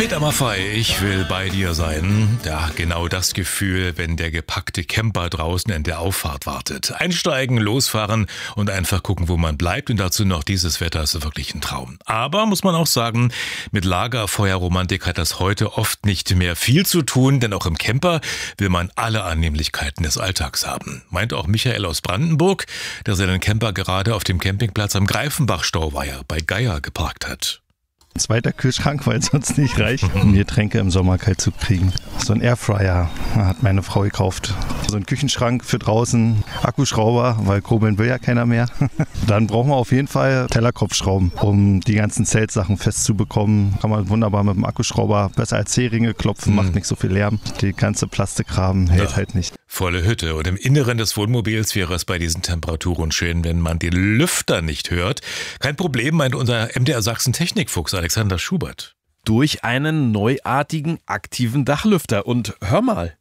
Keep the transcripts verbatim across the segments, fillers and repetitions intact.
Peter Maffay, ich will bei dir sein. Ja, genau das Gefühl, wenn der gepackte Camper draußen in der Auffahrt wartet. Einsteigen, losfahren und einfach gucken, wo man bleibt. Und dazu noch dieses Wetter ist wirklich ein Traum. Aber, muss man auch sagen, mit Lagerfeuerromantik hat das heute oft nicht mehr viel zu tun, denn auch im Camper will man alle Annehmlichkeiten des Alltags haben. Meint auch Michael aus Brandenburg, der seinen Camper gerade auf dem Campingplatz am Greifenbach-Stauweiher bei Geier geparkt hat. Ein zweiter Kühlschrank, weil es sonst nicht reicht, um Getränke im Sommer kalt zu kriegen. So ein Airfryer hat meine Frau gekauft. So ein Küchenschrank für draußen, Akkuschrauber, weil kurbeln will ja keiner mehr. Dann brauchen wir auf jeden Fall Tellerkopfschrauben, um die ganzen Zeltsachen festzubekommen. Kann man wunderbar mit dem Akkuschrauber besser als C-Ringe klopfen, macht nicht so viel Lärm. Die ganze Plastikrahmen hält ja halt nicht. Volle Hütte. Und im Inneren des Wohnmobils wäre es bei diesen Temperaturen schön, wenn man den Lüfter nicht hört. Kein Problem, meint unser M D R Sachsen Technikfuchs Alexander Schubert. Durch einen neuartigen aktiven Dachlüfter. Und hör mal.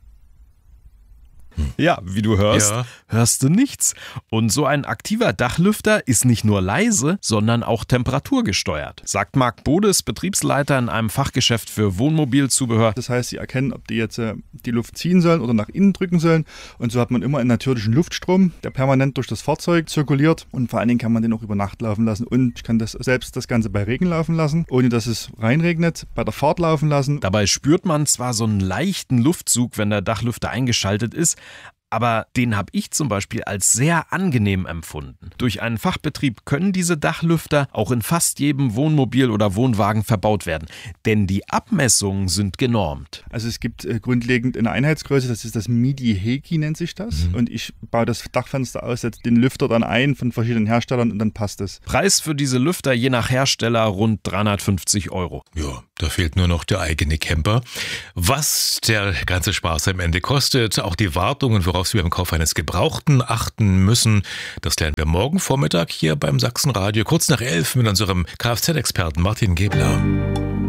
Ja, wie du hörst, ja. hörst du nichts. Und so ein aktiver Dachlüfter ist nicht nur leise, sondern auch temperaturgesteuert, sagt Marc Bodes, Betriebsleiter in einem Fachgeschäft für Wohnmobilzubehör. Das heißt, sie erkennen, ob die jetzt äh, die Luft ziehen sollen oder nach innen drücken sollen. Und so hat man immer einen natürlichen Luftstrom, der permanent durch das Fahrzeug zirkuliert. Und vor allen Dingen kann man den auch über Nacht laufen lassen. Und ich kann das selbst das Ganze bei Regen laufen lassen, ohne dass es reinregnet, bei der Fahrt laufen lassen. Dabei spürt man zwar so einen leichten Luftzug, wenn der Dachlüfter eingeschaltet ist, aber den habe ich zum Beispiel als sehr angenehm empfunden. Durch einen Fachbetrieb können diese Dachlüfter auch in fast jedem Wohnmobil oder Wohnwagen verbaut werden, denn die Abmessungen sind genormt. Also es gibt äh, grundlegend eine Einheitsgröße, das ist das Midi-Heki nennt sich das. Mhm. Und ich baue das Dachfenster aus, setze den Lüfter dann ein von verschiedenen Herstellern und dann passt es. Preis für diese Lüfter je nach Hersteller rund dreihundertfünfzig Euro. Ja, da fehlt nur noch der eigene Camper. Was der ganze Spaß am Ende kostet, auch die Wartung und worauf Sie beim Kauf eines Gebrauchten achten müssen, das lernen wir morgen Vormittag hier beim Sachsenradio, kurz nach elf mit unserem Kfz-Experten Martin Gebler.